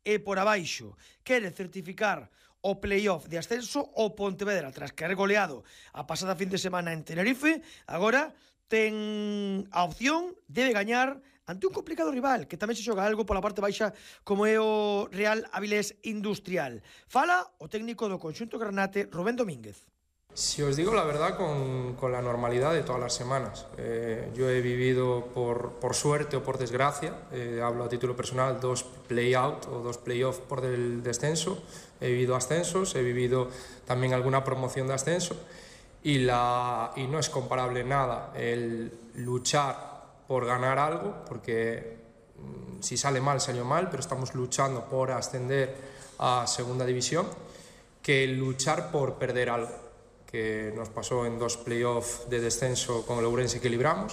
e por abaixo. Quere certificar o playoff de ascenso o Pontevedra, tras caer goleado a pasada fin de semana en Tenerife, agora ten a opción de gañar ante un complicado rival, que tamén se xoga algo pola parte baixa, como é o Real Avilés Industrial. Fala o técnico do conxunto granate, Rubén Domínguez. Si os digo la verdad, con la normalidad de todas las semanas. Yo he vivido, por suerte o por desgracia, hablo a título personal, 2 play-out o 2 play-off por el descenso. He vivido ascensos, he vivido también alguna promoción de ascenso y no es comparable nada el luchar por ganar algo, porque si sale mal, salió mal, pero estamos luchando por ascender a segunda división, que luchar por perder algo, que nos pasó en 2 playoffs de descenso con el Ourense que libramos,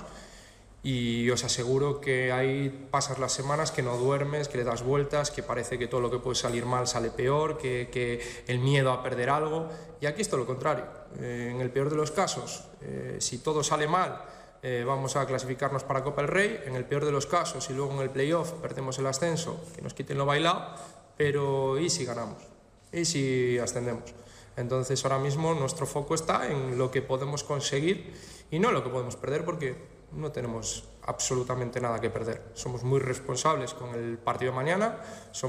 y os aseguro que ahí pasas las semanas que no duermes, que le das vueltas, que parece que todo lo que puede salir mal sale peor, que el miedo a perder algo, y aquí es todo lo contrario. En el peor de los casos, si todo sale mal, vamos a clasificarnos para Copa del Rey. En el peor de los casos, y luego en el playoff perdemos el ascenso, que nos quiten lo bailado, pero ¿y si ganamos? ¿Y si ascendemos? Entonces ahora mismo nuestro foco está en lo que podemos conseguir y no en lo que podemos perder, porque no tenemos absolutamente nada que perder. Somos muy responsables con el partido de mañana,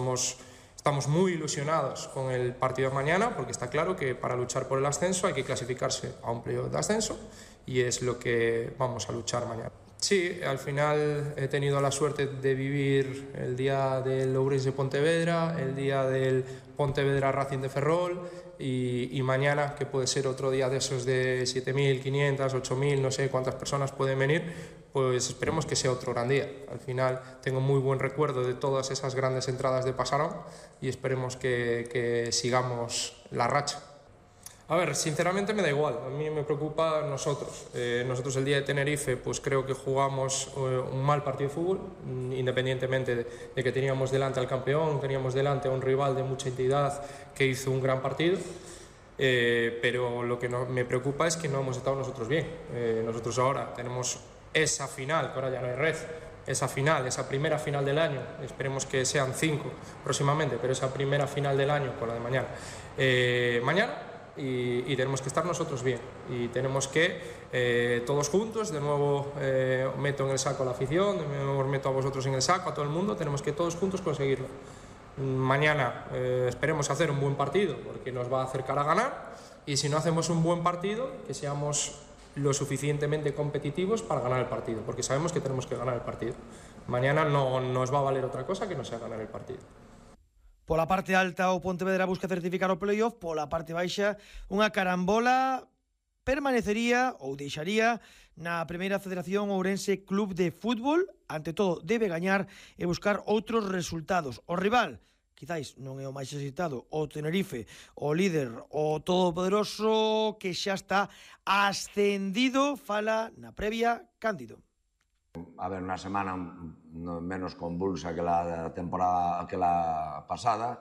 estamos muy ilusionados con el partido de mañana, porque está claro que para luchar por el ascenso hay que clasificarse a un playoff de ascenso, y es lo que vamos a luchar mañana. Sí, al final he tenido la suerte de vivir el día del Ourense Pontevedra, el día del Pontevedra Racing de Ferrol, y mañana, que puede ser otro día de esos de 7.500, 8.000, no sé cuántas personas pueden venir, pues esperemos que sea otro gran día. Al final tengo muy buen recuerdo de todas esas grandes entradas de Pasarón y esperemos que sigamos la racha. A ver, sinceramente me da igual, a mí me preocupa nosotros. Nosotros el día de Tenerife pues creo que jugamos un mal partido de fútbol, independientemente de que teníamos delante al campeón, teníamos delante a un rival de mucha entidad que hizo un gran partido, pero lo que me preocupa es que no hemos estado nosotros bien. Nosotros ahora tenemos esa final, que ahora ya no hay red, esa final, esa primera final del año, esperemos que sean 5 próximamente, pero esa primera final del año con la de mañana, y tenemos que estar nosotros bien, y tenemos que todos juntos, de nuevo meto en el saco a la afición, de nuevo meto a vosotros en el saco, a todo el mundo, tenemos que todos juntos conseguirlo. Mañana esperemos hacer un buen partido, porque nos va a acercar a ganar, y si no hacemos un buen partido, que seamos lo suficientemente competitivos para ganar el partido, porque sabemos que tenemos que ganar el partido. Mañana no nos va a valer otra cosa que no sea ganar el partido. Pola parte alta o Pontevedra busca certificar o playoff, pola parte baixa unha carambola permanecería ou deixaría na Primeira Federación Ourense Club de Fútbol. Ante todo, debe gañar e buscar outros resultados. O rival, quizáis non é o máis excitado, o Tenerife, o líder, o todopoderoso que xa está ascendido, fala na previa Cándido. A ver, una semana menos convulsa que la temporada que la pasada.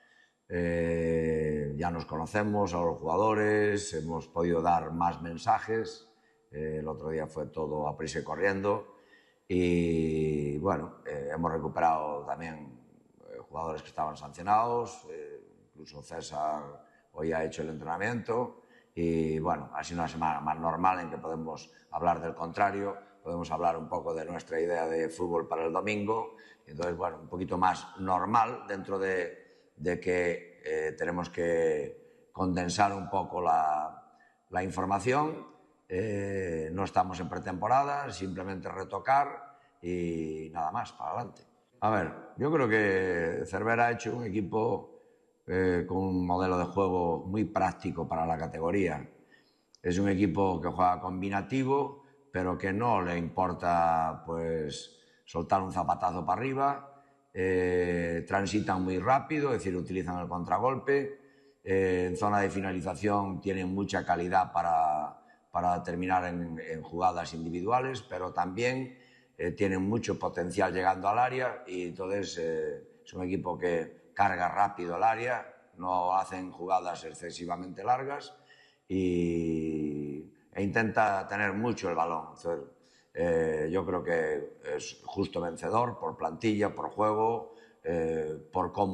Ya nos conocemos a los jugadores, hemos podido dar más mensajes. El otro día fue todo a prisa y corriendo. Y bueno, hemos recuperado también jugadores que estaban sancionados. Incluso César hoy ha hecho el entrenamiento. Y bueno, ha sido una semana más normal en que podemos hablar del contrario. Podemos hablar un poco de nuestra idea de fútbol para el domingo. Entonces, bueno, un poquito más normal dentro de que tenemos que condensar un poco la información. No estamos en pretemporada, simplemente retocar y nada más, para adelante. A ver, yo creo que Cervera ha hecho un equipo con un modelo de juego muy práctico para la categoría. Es un equipo que juega combinativo, pero que no le importa pues soltar un zapatazo para arriba, transitan muy rápido, es decir, utilizan el contragolpe, en zona de finalización tienen mucha calidad para terminar en jugadas individuales, pero también tienen mucho potencial llegando al área, y entonces es un equipo que carga rápido el área, no hacen jugadas excesivamente largas e intenta tener mucho el balón. Entonces, yo creo que es justo vencedor por plantilla, por juego, por cómo